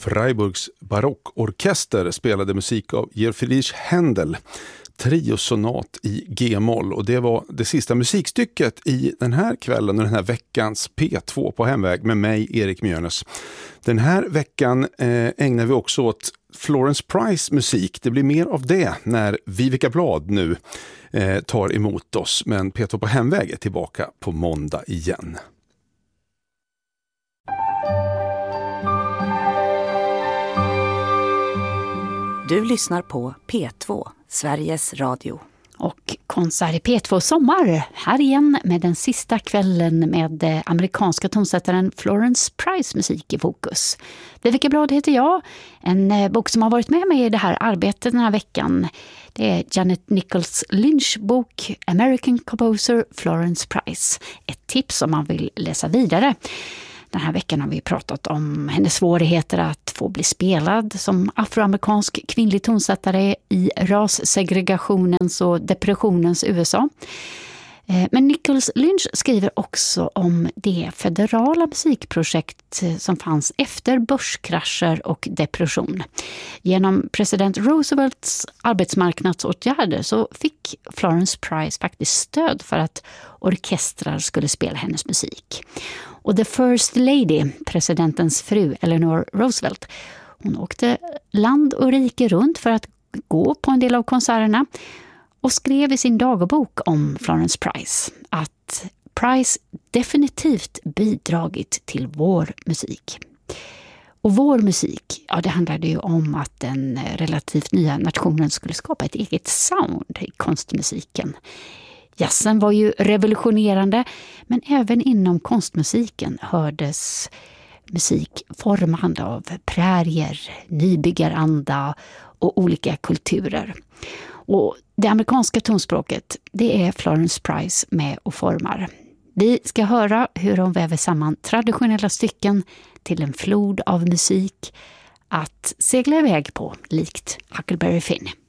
Freiburgs barockorkester spelade musik av Georg Friedrich Händel, triosonat i G-moll, och det var det sista musikstycket i den här kvällen och den här veckans P2 på hemväg med mig, Erik Mjörnes. Den här veckan ägnar vi också åt Florence Price musik. Det blir mer av det när Vivica Blad nu tar emot oss, men P2 på hemväg är tillbaka på måndag igen. Du lyssnar på P2, Sveriges Radio. Och konsert i P2 sommar, här igen med den sista kvällen med amerikanska tonsättaren Florence Price musik i fokus. Vivica Blad heter jag, en bok som har varit med mig i det här arbetet den här veckan. Det är Janet Nichols Lynch bok American Composer Florence Price. Ett tips om man vill läsa vidare. Den här veckan har vi pratat om hennes svårigheter att få bli spelad som afroamerikansk kvinnlig tonsättare i rassegregationens och depressionens USA. Men Nichols Lynch skriver också om det federala musikprojekt som fanns efter börskrascher och depression. Genom president Roosevelts arbetsmarknadsåtgärder så fick Florence Price faktiskt stöd för att orkestrar skulle spela hennes musik. Och The First Lady, presidentens fru Eleanor Roosevelt, hon åkte land och rike runt för att gå på en del av konserterna och skrev i sin dagbok om Florence Price att Price definitivt bidragit till vår musik. Och vår musik, ja, det handlade ju om att den relativt nya nationen skulle skapa ett eget sound i konstmusiken. Jazzen var ju revolutionerande, men även inom konstmusiken hördes musik formande av prärier, nybyggaranda och olika kulturer. Och det amerikanska tonspråket, det är Florence Price med och formar. Vi ska höra hur hon väver samman traditionella stycken till en flod av musik att segla iväg på, likt Huckleberry Finn.